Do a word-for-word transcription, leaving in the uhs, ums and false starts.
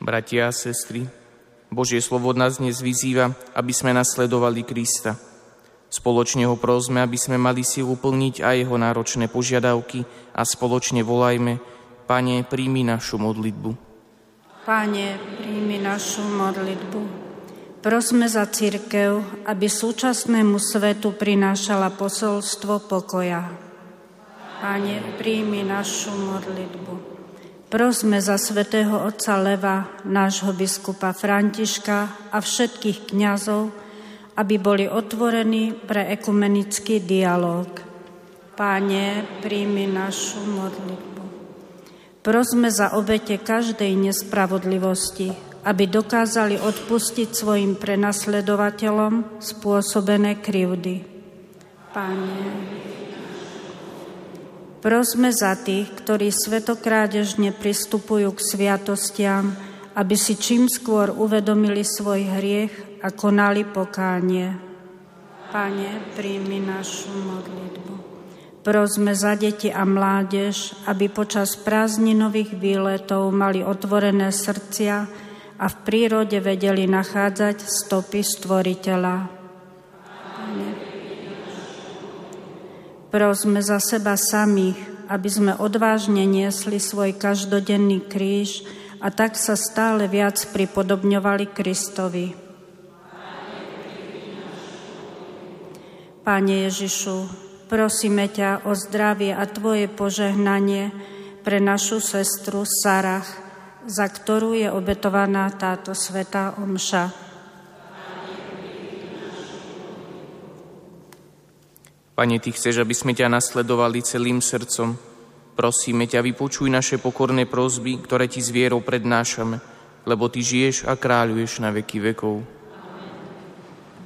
Bratia a sestry, Božie slovo nás dnes vyzýva, aby sme nasledovali Krista. Spoločne ho prosme, aby sme mali silu plniť aj jeho náročné požiadavky a spoločne volajme: Pane, príjmi našu modlitbu. Pane, príjmi našu modlitbu. Prosme za cirkev, aby súčasnému svetu prinášala posolstvo pokoja. Pane, príjmi našu modlitbu. Prosme za svätého otca Leva, nášho biskupa Františka a všetkých kňazov, aby boli otvorení pre ekumenický dialóg. Pane, príjmi našu modlitbu. Prosme za obete každej nespravodlivosti, aby dokázali odpustiť svojim prenasledovateľom spôsobené krivdy. Pane, prosme za tých, ktorí svätokrádežne pristupujú k sviatostiam, aby si čím skôr uvedomili svoj hriech a konali pokánie. Pane, príjmi našu modlitbu. Prosme za deti a mládež, aby počas prázdninových výletov mali otvorené srdcia a v prírode vedeli nachádzať stopy Stvoriteľa. Pane, prosme za seba samých, aby sme odvážne niesli svoj každodenný kríž a tak sa stále viac pripodobňovali Kristovi. Pane Ježišu, prosíme ťa o zdravie a Tvoje požehnanie pre našu sestru Sarah, za ktorú je obetovaná táto svätá omša. Pane, Ty chceš, aby sme ťa nasledovali celým srdcom. Prosíme ťa, vypočuj naše pokorné prosby, ktoré Ti s vierou prednášame, lebo Ty žiješ a kráľuješ na veky vekov.